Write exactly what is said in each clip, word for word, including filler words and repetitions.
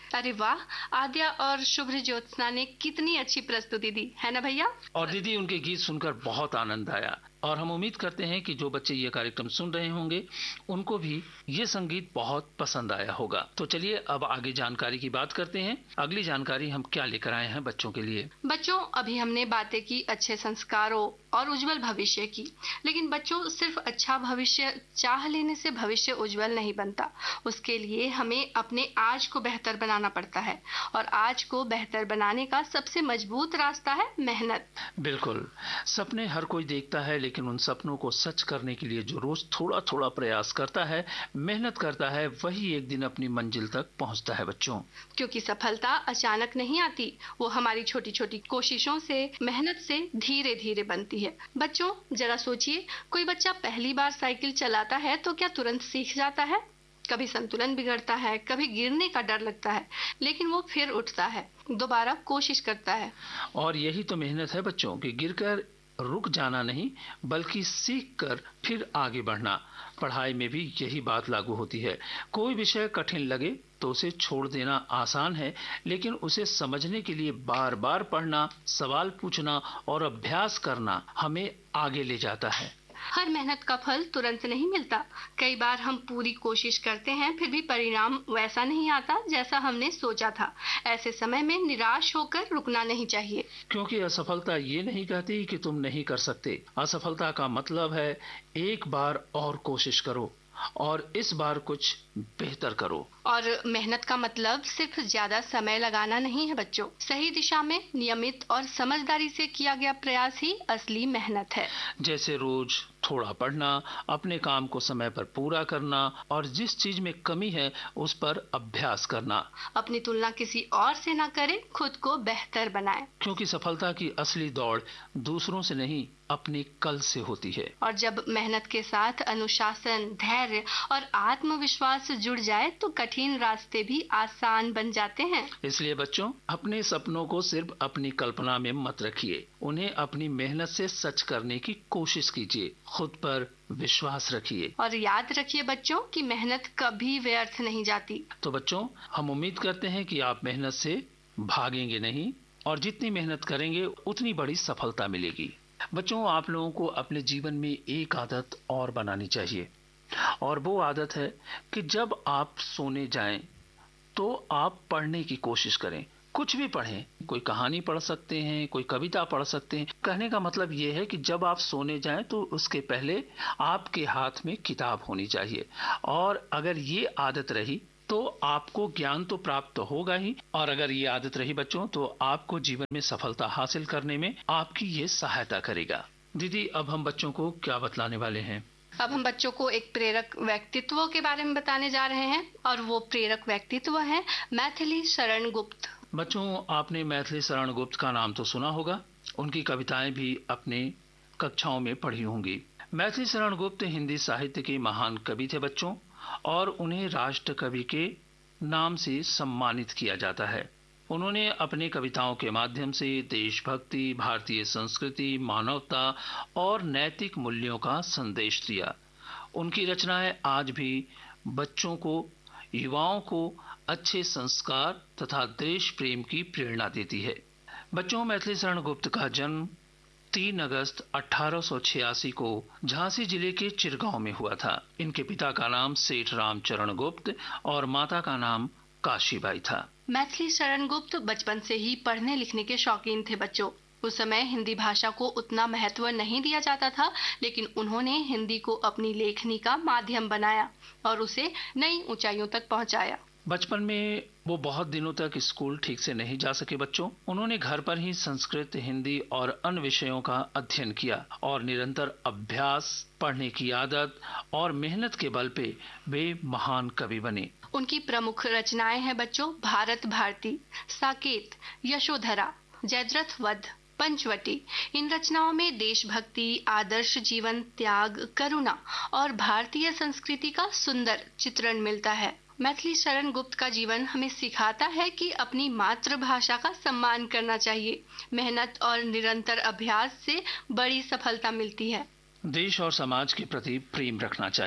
अरे वाह, आद्या और शुभ्र ज्योत्सना ने कितनी अच्छी प्रस्तुति दी है ना भैया। और दीदी, उनके गीत सुनकर बहुत आनंद आया और हम उम्मीद करते हैं कि जो बच्चे ये कार्यक्रम सुन रहे होंगे उनको भी ये संगीत बहुत पसंद आया होगा। तो चलिए अब आगे जानकारी की बात करते हैं। अगली जानकारी हम क्या लेकर आए हैं बच्चों के लिए। बच्चों, अभी हमने बातें की अच्छे संस्कारों और उज्जवल भविष्य की, लेकिन बच्चों सिर्फ अच्छा भविष्य चाह लेने से भविष्य उज्जवल नहीं बनता। उसके लिए हमें अपने आज को बेहतर बनाना पड़ता है और आज को बेहतर बनाने का सबसे मजबूत रास्ता है मेहनत। बिल्कुल, सपने हर कोई देखता है, लेकिन उन सपनों को सच करने के लिए जो रोज थोड़ा थोड़ा प्रयास करता है, मेहनत करता है, वही एक दिन अपनी मंजिल तक पहुंचता है बच्चों। क्योंकि सफलता अचानक नहीं आती, वो हमारी छोटी छोटी कोशिशों से, मेहनत से धीरे धीरे बनती है। बच्चों जरा सोचिए, कोई बच्चा पहली बार साइकिल चलाता है तो क्या तुरंत सीख जाता है? कभी संतुलन बिगड़ता है, कभी गिरने का डर लगता है, लेकिन वो फिर उठता है, दोबारा कोशिश करता है। और यही तो मेहनत है बच्चों, कि गिरकर रुक जाना नहीं, बल्कि सीख कर फिर आगे बढ़ना। पढ़ाई में भी यही बात लागू होती है। कोई विषय कठिन लगे तो उसे छोड़ देना आसान है, लेकिन उसे समझने के लिए बार बार पढ़ना, सवाल पूछना और अभ्यास करना हमें आगे ले जाता है। हर मेहनत का फल तुरंत नहीं मिलता। कई बार हम पूरी कोशिश करते हैं, फिर भी परिणाम वैसा नहीं आता जैसा हमने सोचा था। ऐसे समय में निराश होकर रुकना नहीं चाहिए, क्योंकि असफलता ये नहीं कहती कि तुम नहीं कर सकते। असफलता का मतलब है एक बार और कोशिश करो और इस बार कुछ बेहतर करो। और मेहनत का मतलब सिर्फ ज्यादा समय लगाना नहीं है बच्चों। सही दिशा में नियमित और समझदारी से किया गया प्रयास ही असली मेहनत है। जैसे रोज थोड़ा पढ़ना, अपने काम को समय पर पूरा करना और जिस चीज में कमी है उस पर अभ्यास करना। अपनी तुलना किसी और से ना करें, खुद को बेहतर बनाएं। क्योंकि सफलता की असली दौड़ दूसरों से नहीं, अपनी कल से होती है। और जब मेहनत के साथ अनुशासन, धैर्य और आत्मविश्वास जुड़ जाए तो कठिन रास्ते भी आसान बन जाते हैं। इसलिए बच्चों, अपने सपनों को सिर्फ अपनी कल्पना में मत रखिए, उन्हें अपनी मेहनत से सच करने की कोशिश कीजिए। खुद पर विश्वास रखिए और याद रखिए बच्चों कि मेहनत कभी व्यर्थ नहीं जाती। तो बच्चों, हम उम्मीद करते हैं कि आप मेहनत से भागेंगे नहीं और जितनी मेहनत करेंगे उतनी बड़ी सफलता मिलेगी। बच्चों, आप लोगों को अपने जीवन में एक आदत और बनानी चाहिए, और वो आदत है कि जब आप सोने जाएं तो आप पढ़ने की कोशिश करें। कुछ भी पढ़ें, कोई कहानी पढ़ सकते हैं, कोई कविता पढ़ सकते हैं। कहने का मतलब ये है कि जब आप सोने जाएं तो उसके पहले आपके हाथ में किताब होनी चाहिए। और अगर ये आदत रही तो आपको ज्ञान तो प्राप्त होगा ही, और अगर ये आदत रही बच्चों तो आपको जीवन में सफलता हासिल करने में आपकी ये सहायता करेगा। दीदी, अब हम बच्चों को क्या बतलाने वाले हैं? अब हम बच्चों को एक प्रेरक व्यक्तित्व के बारे में बताने जा रहे हैं, और वो प्रेरक व्यक्तित्व है मैथिली शरण गुप्त। बच्चों, आपने मैथिली शरण गुप्त का नाम तो सुना होगा, उनकी कविताएं भी अपने कक्षाओं में पढ़ी होंगी। मैथिली शरण गुप्त हिंदी साहित्य के महान कवि थे बच्चों, और उन्हें राष्ट्र कवि के नाम से सम्मानित किया जाता है। उन्होंने अपने कविताओं के माध्यम से देशभक्ति, भारतीय संस्कृति, मानवता और नैतिक मूल्यों का संदेश दिया। उनकी रचनाएं आज भी बच्चों को, युवाओं को अच्छे संस्कार तथा देश प्रेम की प्रेरणा देती है। बच्चों, मैथिली शरण गुप्त का जन्म तीन अगस्त अठारह सौ छियासी को झांसी जिले के चिरगांव में हुआ था। इनके पिता का नाम सेठ रामचरण गुप्त और माता का नाम काशीबाई था। मैथिली शरण गुप्त बचपन से ही पढ़ने लिखने के शौकीन थे बच्चों। उस समय हिंदी भाषा को उतना महत्व नहीं दिया जाता था, लेकिन उन्होंने हिंदी को अपनी लेखनी का माध्यम बनाया और उसे नई ऊंचाइयों तक पहुंचाया। बचपन में वो बहुत दिनों तक स्कूल ठीक से नहीं जा सके बच्चों। उन्होंने घर पर ही संस्कृत, हिंदी और अन्य विषयों का अध्ययन किया और निरंतर अभ्यास, पढ़ने की आदत और मेहनत के बल पे वे महान कवि बने। उनकी प्रमुख रचनाएं हैं बच्चों भारत भारती, साकेत, यशोधरा, जयद्रथ वध, पंचवटी। इन रचनाओं में देशभक्ति, आदर्श जीवन, त्याग, करुणा और भारतीय संस्कृति का सुंदर चित्रण मिलता है। मैथिली शरण गुप्त का जीवन हमें सिखाता है कि अपनी मातृभाषा का सम्मान करना चाहिए। मेहनत और निरंतर अभ्यास से बड़ी सफलता मिलती है। देश और समाज के प्रति प्रेम रखना चाहिए।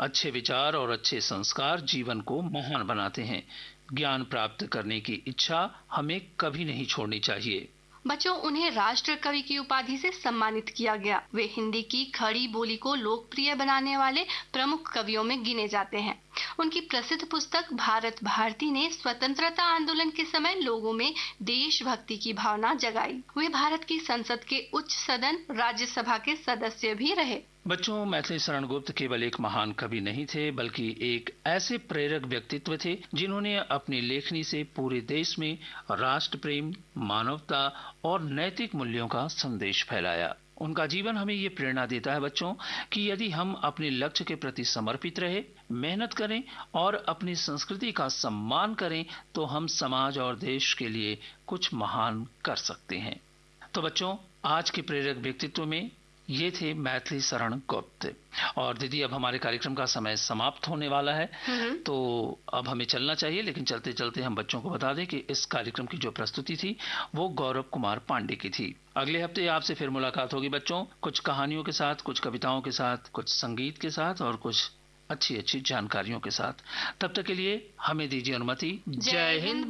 अच्छे विचार और अच्छे संस्कार जीवन को महान बनाते हैं। ज्ञान प्राप्त करने की इच्छा हमें कभी नहीं छोड़नी चाहिए। बच्चों, उन्हें राष्ट्र कवि की उपाधि से सम्मानित किया गया। वे हिंदी की खड़ी बोली को लोकप्रिय बनाने वाले प्रमुख कवियों में गिने जाते हैं। उनकी प्रसिद्ध पुस्तक भारत भारती ने स्वतंत्रता आंदोलन के समय लोगों में देशभक्ति की भावना जगाई। वे भारत की संसद के उच्च सदन राज्यसभा के सदस्य भी रहे। बच्चों, मैथिली शरण गुप्त केवल एक महान कवि नहीं थे, बल्कि एक ऐसे प्रेरक व्यक्तित्व थे जिन्होंने अपनी लेखनी से पूरे देश में राष्ट्र प्रेम, मानवता और नैतिक मूल्यों का संदेश फैलाया। उनका जीवन हमें ये प्रेरणा देता है बच्चों कि यदि हम अपने लक्ष्य के प्रति समर्पित रहे, मेहनत करें और अपनी संस्कृति का सम्मान करें तो हम समाज और देश के लिए कुछ महान कर सकते हैं। तो बच्चों, आज के प्रेरक व्यक्तित्व में ये थे मैथिली शरण गुप्त। और दीदी, अब हमारे कार्यक्रम का समय समाप्त होने वाला है, तो अब हमें चलना चाहिए, लेकिन चलते चलते हम बच्चों को बता दें कि इस कार्यक्रम की जो प्रस्तुति थी वो गौरव कुमार पांडे की थी। अगले हफ्ते आपसे फिर मुलाकात होगी बच्चों, कुछ कहानियों के साथ, कुछ कविताओं के साथ, कुछ संगीत के साथ और कुछ अच्छी अच्छी जानकारियों के साथ। तब तक के लिए हमें दीजिए अनुमति। जय हिंद।